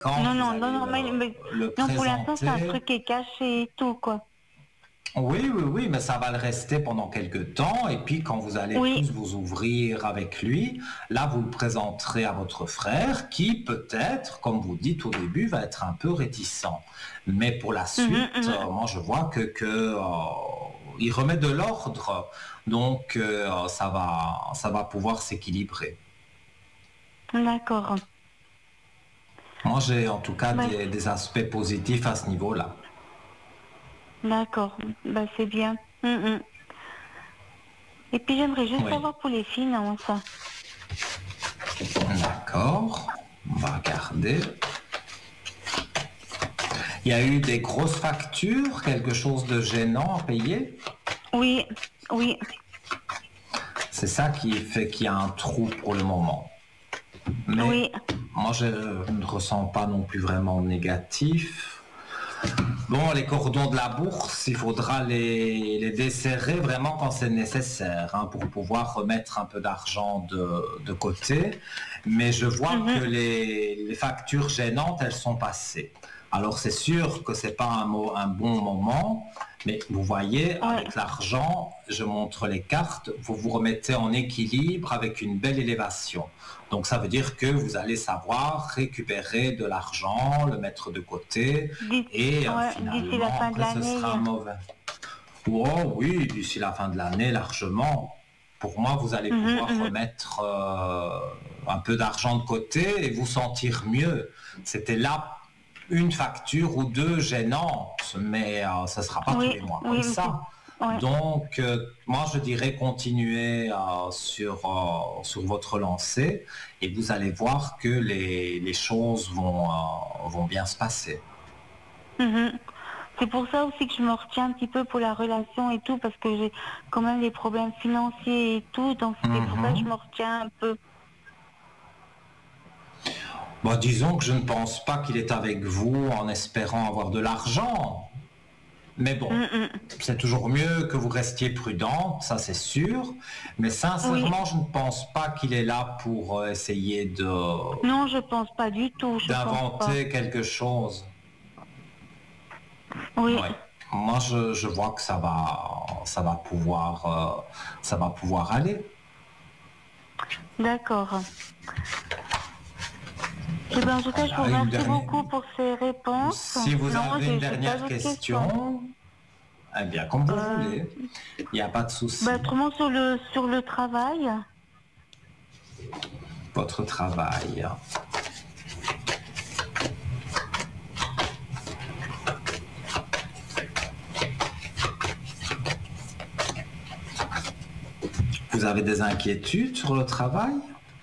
quand Non, vous non, allez non, non, le non, pour l'instant, c'est un présenter, truc qui est caché et tout, quoi. oui, oui, oui, mais ça va le rester pendant quelques temps. Et puis, quand vous allez Oui. plus vous ouvrir avec lui, là, vous le présenterez à votre frère qui, peut-être, comme vous dites au début, va être un peu réticent. Mais pour la Mhm, suite, mhm. moi, je vois il remet de l'ordre. Donc, ça va pouvoir s'équilibrer. D'accord. Moi, j'ai en tout cas Bah, des aspects positifs à ce niveau-là. d'accord. Bah, c'est bien. Mhm. Et puis, j'aimerais juste Oui, savoir pour les finances. d'accord. On va regarder. Il y a eu des grosses factures, quelque chose de gênant à payer. Oui, oui. C'est ça qui fait qu'il y a un trou pour le moment. Mais Oui. moi, je ne ressens pas non plus vraiment de négatif. Bon, les cordons de la bourse, il faudra les desserrer vraiment quand c'est nécessaire, hein, pour pouvoir remettre un peu d'argent de côté. Mais je vois que Mhm. les factures gênantes, elles sont passées. Alors c'est sûr que c'est pas un bon moment, mais vous voyez, Ouais. avec l'argent, je montre les cartes, vous vous remettez en équilibre avec une belle élévation. Donc ça veut dire que vous allez savoir récupérer de l'argent, le mettre de côté, et Ouais, d'ici la finalement, fin de après, ce l'année. sera mauvais. Oh oui, d'ici la fin de l'année, largement. Pour moi, vous allez Mhm, pouvoir mhm. remettre un peu d'argent de côté et vous sentir mieux. C'était là une facture ou deux gênantes, mais ça ne sera pas tous Oui, les mois oui, comme mais ça. ouais. Donc, moi, je dirais continuer sur votre lancée et vous allez voir que les choses vont bien se passer. Mhm. C'est pour ça aussi que je me retiens un petit peu pour la relation et tout, parce que j'ai quand même des problèmes financiers et tout, donc c'est pour ça que je me Mhm. retiens un peu. Bon, disons que je ne pense pas qu'il est avec vous en espérant avoir de l'argent. Mais bon, Mhm. c'est toujours mieux que vous restiez prudente, ça c'est sûr. Mais Oui. sincèrement, je ne pense pas qu'il est là pour essayer Non, je pense pas du tout, je pense pas. d'inventer quelque chose. Oui, Oui. Moi, je vois que ça va pouvoir aller. d'accord. Eh ben, en tout cas, je vous Voilà, une remercie dernière. beaucoup pour ces réponses. Si vous Non, avez une j'ai pas dernière d'autres questions. question, eh bien, comme vous Euh, voulez, il n'y a pas de bah, souci. autrement sur le travail. Votre travail. Vous avez des inquiétudes sur le travail?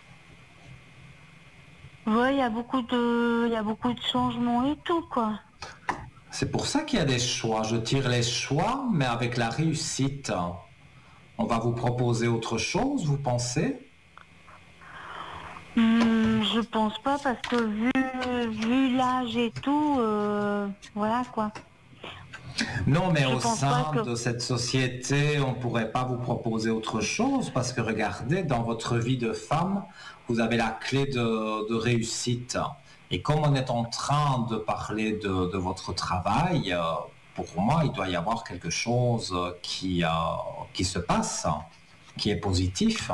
Ouais, il y a beaucoup de changements et tout, quoi. C'est pour ça qu'il y a des choix. Je tire les choix, mais avec la réussite. On va vous proposer autre chose, vous pensez? Je pense pas parce que vu l'âge et tout, voilà quoi. Non, mais Je au pense pas sein que. de cette société, on ne pourrait pas vous proposer autre chose parce que regardez, dans votre vie de femme, vous avez la clé de réussite. Et comme on est en train de parler de votre travail, pour moi, il doit y avoir quelque chose qui se passe, qui est positif.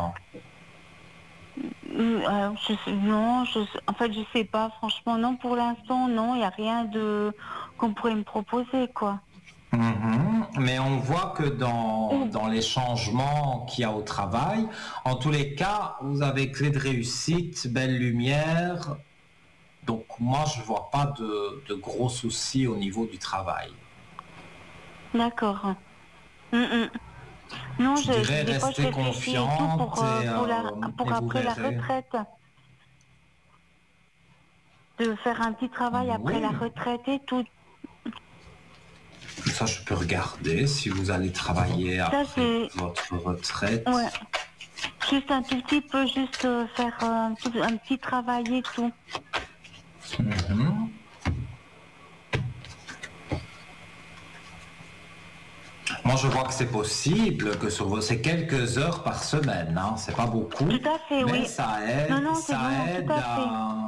Non, en fait, je sais pas. Franchement, non, pour l'instant, non, il y a rien de qu'on pourrait me proposer, quoi. Mhm. Mais on voit que Ou- dans les changements qu'il y a au travail, en tous les cas, vous avez clé de réussite, belle lumière. Donc moi, je vois pas de gros soucis au niveau du travail. D'accord. Mm, mm. Non, Je dirais des fois, je restez réfléchis et tout confiante et pour vous après la verrez. retraite, de faire un petit travail après la Oui, retraite et tout. ça je peux regarder si vous allez travailler Ça, après c'est, votre retraite. ouais. Juste un tout petit peu, juste faire un petit travail et tout. Mhm. Moi, je vois que c'est possible que c'est quelques heures par semaine, hein, c'est pas beaucoup, Tout à fait, mais oui. Non, non, c'est ça bon, tout aide à fait.